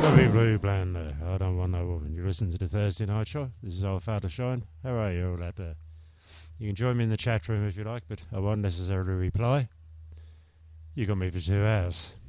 Bobby Blue playing I Don't Want No Woman. You listen to the Thursday Night Show. This is our Father Shine. How are you all out there? You can join me in the chat room if you like, but I won't necessarily reply. You got me for 2 hours.